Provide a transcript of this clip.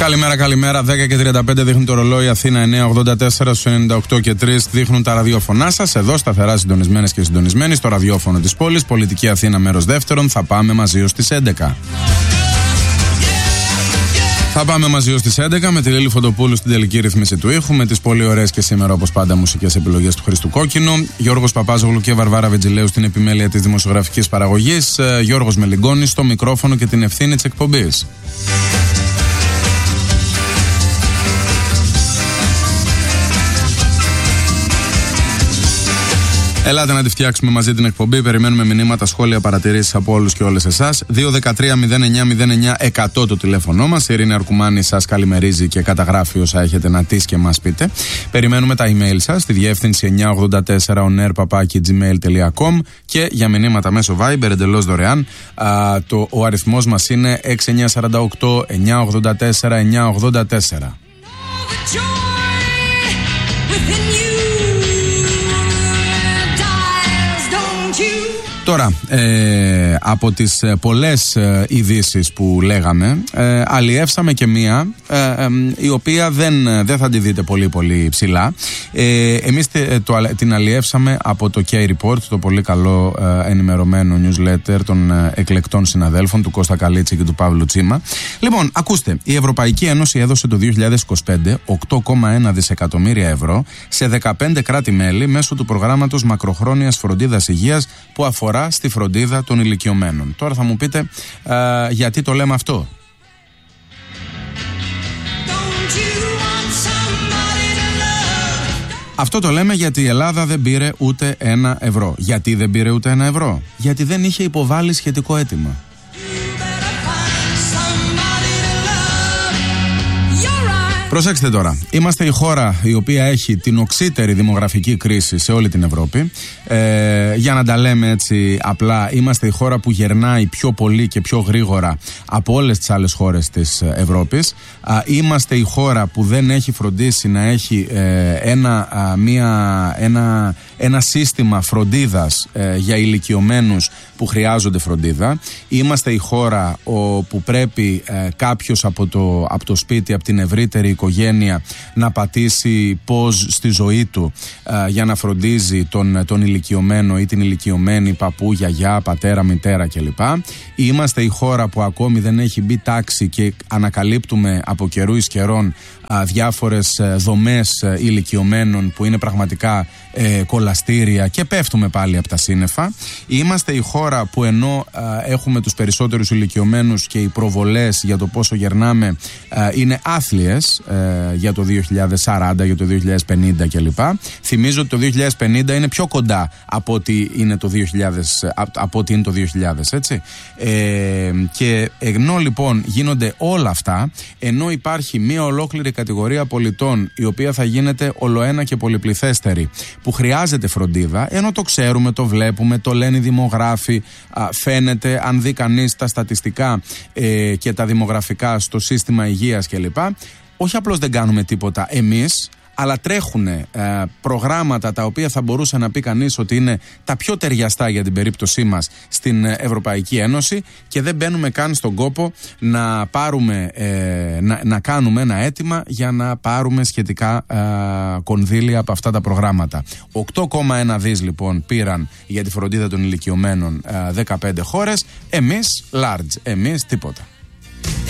Καλημέρα, 10 και 35 δείχνουν το ρολόι, Αθήνα 984 στους 98 και 3 δείχνουν τα ραδιόφωνά σας. Εδώ σταθερά συντονισμένες και συντονισμένοι στο ραδιόφωνο της πόλης, Πολιτική Αθήνα μέρος δεύτερον. Θα πάμε μαζί ως τις 11. Θα πάμε μαζί ως τις 11 με τη Λίλη Φωτοπούλου στην τελική ρυθμίση του ήχου, με τις πολύ ωραίες και σήμερα όπως πάντα μουσικές επιλογές του Χρήστου Κόκκινου, Γιώργος Παπάζογλου και Βαρβάρα Βεντζιλέου στην επιμέλεια της δημοσιογραφικής παραγωγής, Γιώργος Μελιγκόνης στο μικρόφωνο και την ευθύνη της εκπομπής. Ελάτε να τη φτιάξουμε μαζί την εκπομπή. Περιμένουμε μηνύματα, σχόλια, παρατηρήσεις από όλους και όλες εσάς. 213-09-09-100 το τηλέφωνό μας. Η Ειρήνη Αρκουμάνη σας καλημερίζει και καταγράφει όσα έχετε να της και μας πείτε. Περιμένουμε τα email σας στη διεύθυνση 984onair@gmail.com και για μηνύματα μέσω Viber εντελώς δωρεάν. Ο αριθμός μας είναι 6948-984-984. Τώρα, από τις πολλές ειδήσεις που λέγαμε, αλλιεύσαμε και μία η οποία δεν θα τη δείτε πολύ ψηλά. Εμείς την αλλιεύσαμε από το K-Report, το πολύ καλό ενημερωμένο newsletter των εκλεκτών συναδέλφων του Κώστα Καλίτση και του Παύλου Τσίμα. Λοιπόν, ακούστε, η Ευρωπαϊκή Ένωση έδωσε το 2025 8,1 δισεκατομμύρια ευρώ σε 15 κράτη-μέλη μέσω του προγράμματος μακροχρόνιας φροντίδας υγείας που αφορά στη φροντίδα των ηλικιωμένων. Τώρα θα μου πείτε γιατί το λέμε αυτό. Αυτό το λέμε γιατί η Ελλάδα δεν πήρε ούτε ένα ευρώ. Γιατί δεν πήρε ούτε ένα ευρώ? Γιατί δεν είχε υποβάλει σχετικό αίτημα. Προσέξτε τώρα, είμαστε η χώρα η οποία έχει την οξύτερη δημογραφική κρίση σε όλη την Ευρώπη. Για να τα λέμε έτσι απλά, είμαστε η χώρα που γερνάει πιο πολύ και πιο γρήγορα από όλες τις άλλες χώρες της Ευρώπης. Είμαστε η χώρα που δεν έχει φροντίσει να έχει ένα σύστημα φροντίδας για ηλικιωμένους που χρειάζονται φροντίδα. Είμαστε η χώρα που πρέπει κάποιος από το σπίτι, από την ευρύτερη οικογένεια να πατήσει πώς στη ζωή του για να φροντίζει τον ηλικιωμένο ή την ηλικιωμένη, παππού, γιαγιά, πατέρα, μητέρα κλπ. Είμαστε η χώρα που ακόμη δεν έχει μπει τάξη και ανακαλύπτουμε από καιρού εις καιρών διάφορες δομές ηλικιωμένων που είναι πραγματικά κολαστήρια και πέφτουμε πάλι από τα σύννεφα. Είμαστε η χώρα που ενώ έχουμε τους περισσότερους ηλικιωμένους και οι προβολές για το πόσο γερνάμε είναι άθλιες για το 2040, για το 2050 κλπ. Θυμίζω ότι το 2050 είναι πιο κοντά από ότι είναι το 2000, έτσι. Και ενώ λοιπόν γίνονται όλα αυτά, ενώ υπάρχει μια ολόκληρη κατηγορία πολιτών η οποία θα γίνεται ολοένα και πολυπληθέστερη, που χρειάζεται φροντίδα, ενώ το ξέρουμε, το βλέπουμε, το λένε οι δημογράφοι, φαίνεται αν δει κανείς τα στατιστικά και τα δημογραφικά στο σύστημα υγείας κλπ. Όχι απλώς δεν κάνουμε τίποτα εμείς, αλλά τρέχουν προγράμματα τα οποία θα μπορούσε να πει κανείς ότι είναι τα πιο ταιριαστά για την περίπτωσή μας στην Ευρωπαϊκή Ένωση και δεν μπαίνουμε καν στον κόπο να κάνουμε ένα αίτημα για να πάρουμε σχετικά κονδύλια από αυτά τα προγράμματα. 8,1 δις λοιπόν πήραν για τη φροντίδα των ηλικιωμένων 15 χώρες, εμείς large, εμείς τίποτα.